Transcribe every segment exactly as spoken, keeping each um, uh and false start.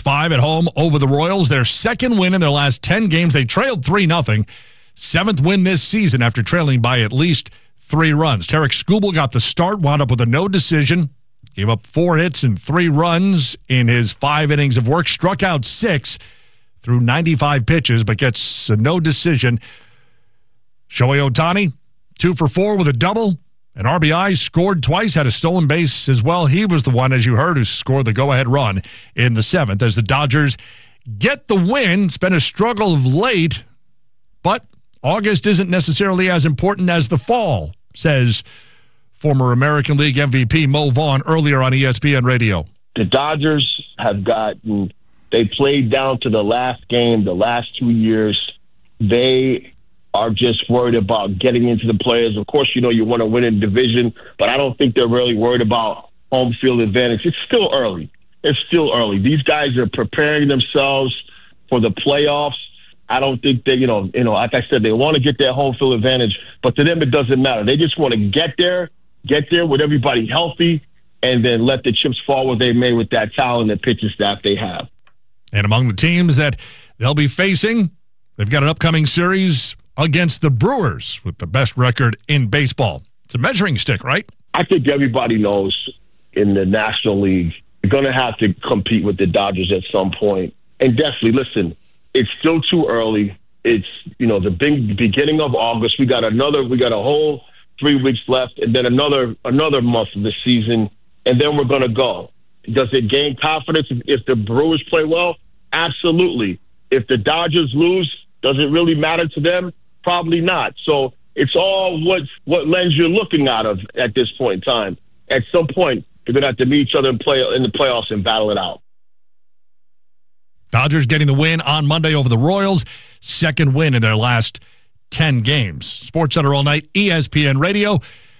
five at home over the Royals. Their second win in their last ten games. They trailed three nothing. Seventh win this season after trailing by at least three runs. Tarek Skubal got the start, wound up with a no decision. Gave up four hits and three runs in his five innings of work. Struck out six through ninety-five pitches, but gets a no decision. Shohei Ohtani, two for four with a double. An R B I, scored twice, had a stolen base as well. He was the one, as you heard, who scored the go-ahead run in the seventh as the Dodgers get the win. It's been a struggle of late, but August isn't necessarily as important as the fall, says former American League M V P Mo Vaughn earlier on E S P N Radio. The Dodgers have gotten, they played down to the last game, the last two years. They are just worried about getting into the players. Of course, you know, you want to win in division, but I don't think they're really worried about home field advantage. It's still early. It's still early. These guys are preparing themselves for the playoffs. I don't think they, you know, you know, like I said, they want to get that home field advantage, but to them it doesn't matter. They just want to get there, get there with everybody healthy, and then let the chips fall where they may with that talent and pitching staff they have. And among the teams that they'll be facing, they've got an upcoming series against the Brewers with the best record in baseball. It's a measuring stick, right? I think everybody knows in the National League, you're going to have to compete with the Dodgers at some point. And definitely, listen, it's still too early. It's, you know, the big beginning of August. We got another, we got a whole three weeks left, and then another another month of the season, and then we're going to go. Does it gain confidence if the Brewers play well? Absolutely. If the Dodgers lose, does it really matter to them? Probably not. So it's all what what lens you're looking out of at this point in time. At some point, you're going to have to meet each other and play in the playoffs and battle it out. Dodgers getting the win on Monday over the Royals. Second win in their last ten games. SportsCenter all night, E S P N Radio.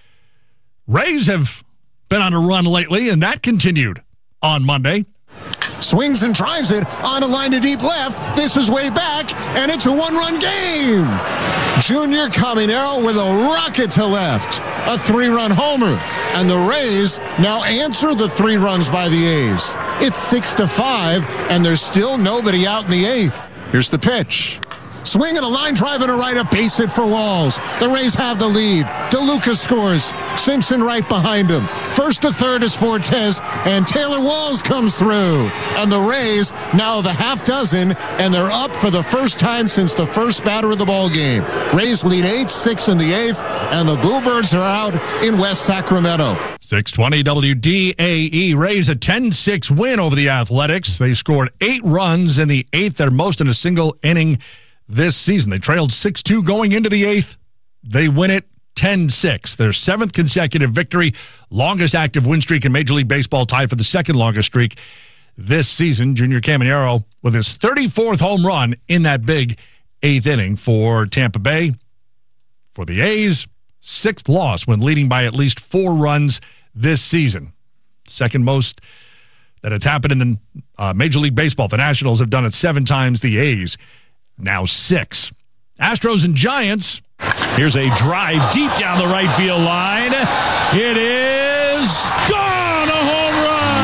Rays have been on a run lately, and that continued on Monday. Swings and drives it on a line to deep left. This is way back, and it's a one-run game. Junior Caminero with a rocket to left. A three-run homer. And the Rays now answer the three runs by the A's. It's six to five, and there's still nobody out in the eighth. Here's the pitch. Swing and a line drive and a right, a base hit for Walls. The Rays have the lead. DeLuca scores. Simpson right behind him. First to third is Fortes, and Taylor Walls comes through. And the Rays now have a half dozen, and they're up for the first time since the first batter of the ball game. Rays lead eight six in the eighth, and the Bluebirds are out in West Sacramento. six twenty W D A E. Rays a ten six win over the Athletics. They scored eight runs in the eighth, their most in a single inning this season. They trailed six two going into the eighth. They win it ten six. Their seventh consecutive victory, longest active win streak in Major League Baseball, tied for the second longest streak this season. Junior Caminero with his thirty-fourth home run in that big eighth inning for Tampa Bay. For the A's, sixth loss when leading by at least four runs this season. Second most that it's happened in the uh, Major League Baseball. The Nationals have done it seven times. The A's now six. Astros and Giants. Here's a drive deep down the right field line. It is gone, a home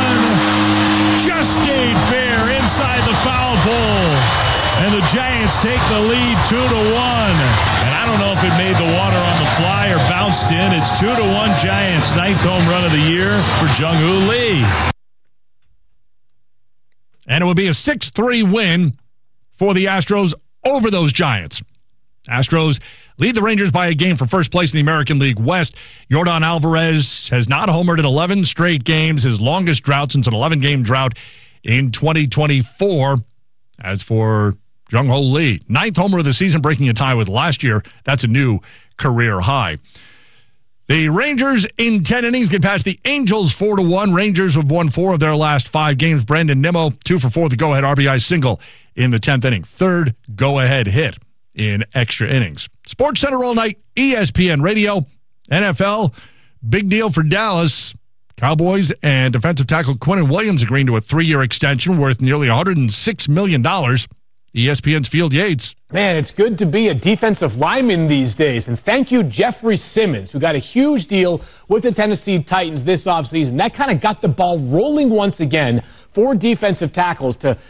run. Just stayed fair inside the foul pole. And the Giants take the lead two to one. And I don't know if it made the water on the fly or bounced in. It's two to one Giants. Ninth home run of the year for Jung-Hoo Lee. And it would be a six three win for the Astros over those Giants. Astros lead the Rangers by a game for first place in the American League West. Yordan Alvarez has not homered in eleven straight games, his longest drought since an eleven-game drought in twenty twenty-four. As for Jung-Hoo Lee, ninth homer of the season, breaking a tie with last year. That's a new career high. The Rangers in ten innings get past the Angels four to one. Rangers have won four of their last five games. Brandon Nimmo, two for four, the go-ahead R B I single in the tenth inning. Third go-ahead hit in extra innings. SportsCenter all night, E S P N Radio, N F L. Big deal for Dallas. Cowboys and defensive tackle Quinnen Williams agreeing to a three-year extension worth nearly one hundred six million dollars. E S P N's Field Yates. Man, it's good to be a defensive lineman these days. And thank you, Jeffrey Simmons, who got a huge deal with the Tennessee Titans this offseason. That kind of got the ball rolling once again for defensive tackles to